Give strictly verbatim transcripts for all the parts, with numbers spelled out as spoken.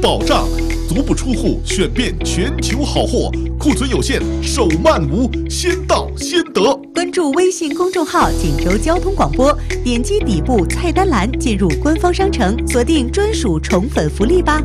保障。足不出户，选遍全球好货，库存有限，手慢无，先到先得。 关注微信公众号锦州交通广播，点击底部菜单栏进入官方商城，锁定专属宠粉福利吧。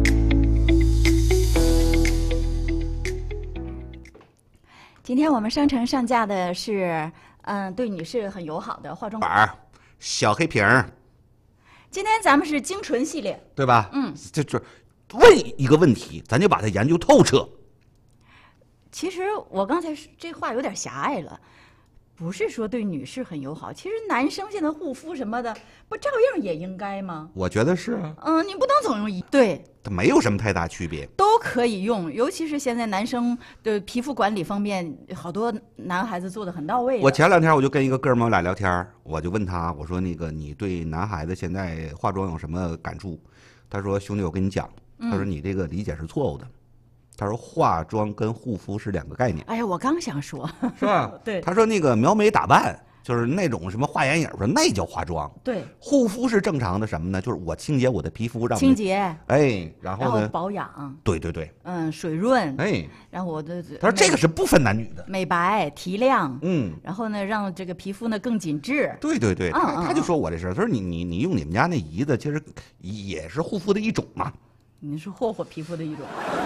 今天我们商城上架的是，嗯，对女士很友好的化妆板，小黑瓶儿。 今天咱们是精纯系列， 对吧？ 嗯， 这这问一个问题，咱就把它研究透彻。 其实我刚才这话有点狭隘了，不是说对女士很友好，其实男生现在护肤什么的，不照样也应该吗？ 我觉得是啊。 嗯，你不能总用一对。 它没有什么太大区别， 都可以用，尤其是现在男生的皮肤管理方面，好多男孩子做的很到位。 我前两天我就跟一个哥们儿我俩聊天，我就问他，我说那个你对男孩子现在化妆有什么感触？他说兄弟，我跟你讲，他说你这个理解是错误的。他说化妆跟护肤是两个概念。 哎呀，我刚想说， 是吧？ 对。 他说那个描眉打扮。就是那种什么画眼影的，那叫化妆。 对， 护肤是正常的什么呢？就是我清洁我的皮肤，让清洁， 哎，然后呢， 然后保养， 对对对， 嗯，水润， 哎， 然后我的他说这个是不分男女的， 美白提亮， 嗯， 然后呢，让这个皮肤呢更紧致。 对对对， 嗯他他就说我这事儿，他说你你你用你们家那姨子，其实也是护肤的一种嘛。 你是霍霍皮肤的一种。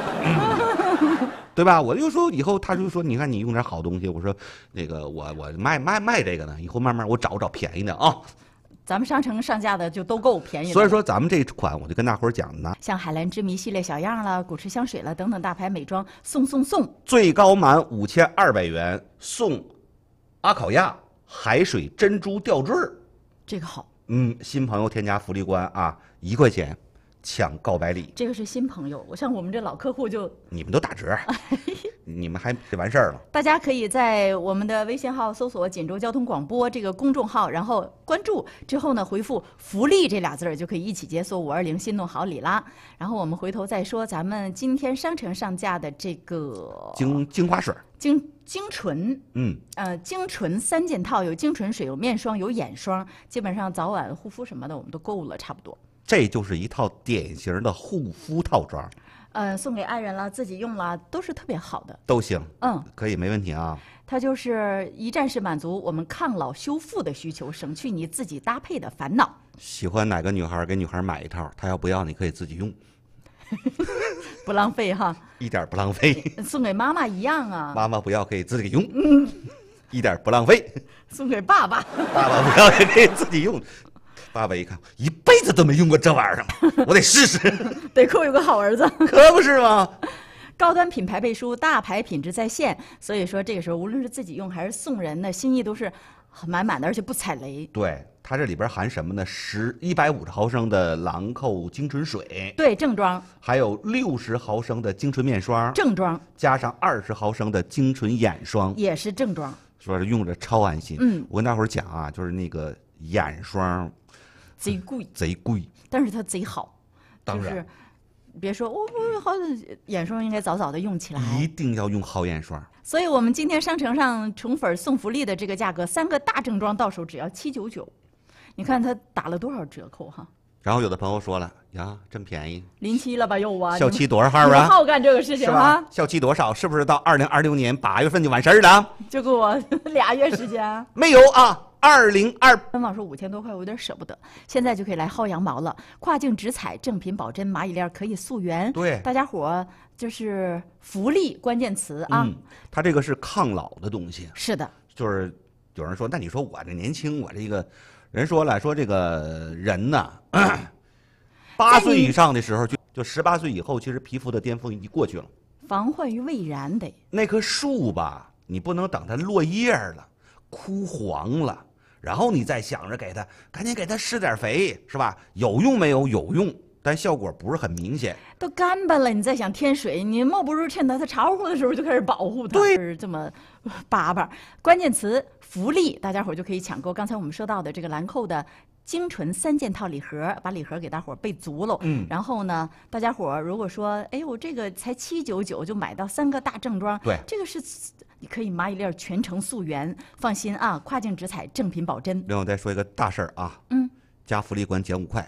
对吧？我就说以后，他就说，你看你用点好东西。我说那个我我卖卖卖这个呢，以后慢慢我找找便宜的啊。 咱们商城上架的就都够便宜的。 所以说咱们这款我就跟大伙儿讲呢， 像海蓝之谜系列小样了、古驰香水了等等大牌美妆送送送， 最高满五千二百元送阿考亚海水珍珠吊坠， 这个好。 嗯，新朋友添加福利官啊，一块钱。抢告白礼， 这个是新朋友。我像我们这老客户就你们都打折，你们还就完事儿了。 大家可以在我们的微信号搜索“锦州交通广播”这个公众号，然后关注之后呢，回复“福利”这俩字儿就可以一起解锁五二零心动好礼啦。然后我们回头再说咱们今天商城上架的这个精精华水， 精精纯， 嗯， 呃，精纯三件套，有精纯水，有面霜，有眼霜，基本上早晚护肤什么的我们都够了，差不多。 这就是一套典型的护肤套装， 呃，送给爱人了，自己用了，都是特别好的， 都行， 嗯， 可以，没问题啊。 它就是一站式满足我们抗老修复的需求，省去你自己搭配的烦恼。 喜欢哪个女孩给女孩买一套，她要不要你可以自己用， 不浪费哈， 一点不浪费。 送给妈妈一样啊， 妈妈不要可以自己用，嗯，一点不浪费。 送给爸爸， 爸爸不要也可以自己用。爸爸一看，一辈子都没用过这玩意儿，我得试试。 得亏有个好儿子， 可不是吗？ 高端品牌背书，大牌品质在线，所以说这个时候无论是自己用还是送人的心意都是满满的，而且不踩雷。 对，它这里边含什么呢？十一百五十毫升的兰蔻精纯水， 对，正装， 还有六十毫升的精纯面霜， 正装， 加上二十毫升的精纯眼霜， 也是正装， 说是用着超安心。 嗯， 我跟大伙儿讲啊，就是那个眼霜。 贼贵， 贼贵， 但是它贼好。 当然， 就是、别说我我好眼霜应该早早的用起来， 一定要用好眼霜。 所以我们今天商城上宠粉送福利的这个价格，三个大正装到手只要七九九，你看它打了多少折扣哈？ 然后有的朋友说了呀，真便宜， 临期了吧又啊？ 效期多少号啊？ 好干这个事情啊？ 效期多少？是不是到二零二六年八月份就完事儿了？ 就给我俩月时间？ 没有啊。二零二， 官网说五千多块，我有点舍不得。现在就可以来薅羊毛了，跨境直采，正品保真，蚂蚁链可以溯源。 对， 大家伙就是福利关键词啊。 嗯，它这个是抗老的东西。 是的， 就是有人说，那你说我这年轻，我这个人说了，说这个人呢，八岁以上的时候就就十八岁以后，其实皮肤的巅峰已经过去了。 防患于未然得。 那棵树吧，你不能等它落叶了，枯黄了。然后你再想着给它，赶紧给它施点肥，是吧？有用没有？有用，但效果不是很明显。 都干巴了，你再想添水，你莫不如趁它它潮乎的时候就开始保护它， 对， 是这么巴巴。关键词福利，大家伙就可以抢购。刚才我们说到的这个兰蔻的精纯三件套礼盒，把礼盒给大伙备足喽。 嗯， 然后呢，大家伙如果说，哎，我这个才七九九就买到三个大正装， 对， 这个是。你可以蚂蚁链全程溯源，放心啊，跨境直采，正品保真。 另外再说一个大事儿啊， 嗯， 加福利官减五块。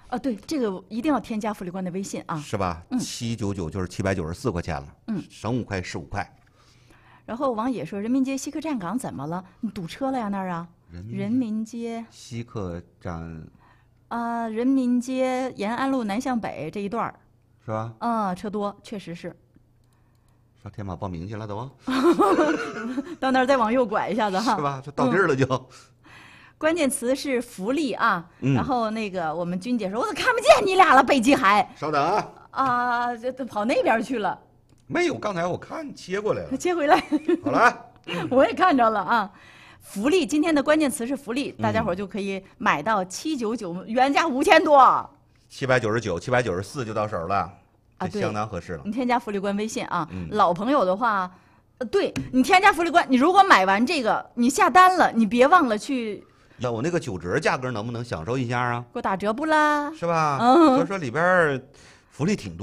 啊，对，这个一定要添加福利官的微信啊。 是吧？七九九就是七百九十四块钱了， 嗯， 省五块十五块。 然后王野说：“人民街西客站岗怎么了？你堵车了呀那儿啊？”人民街西客站啊、人民街延安路南向北这一段儿， 是吧？ 啊、车多，确实是。 上天马报名去了都， 到那儿再往右拐一下子哈， 是吧？这到地儿了就。嗯关键词是福利啊， 嗯然后那个我们君姐说：“我怎么看不见你俩了？北极海稍等啊， 啊，这都跑那边去了， 没有，刚才我看切过来了。 接回来。” 好了， 我也看着了啊。福利今天的关键词是福利，大家伙儿就可以买到七九九，原价五千多。 七百九十九、七百九十四就到手了， 啊对这相当合适了。 你添加福利官微信啊， 嗯老朋友的话，呃，对你添加福利官，你如果买完这个，你下单了，你别忘了去那我那个九折价格能不能享受一下啊？ 给我打折不啦？ 是吧？ 嗯所以说里边儿福利挺多。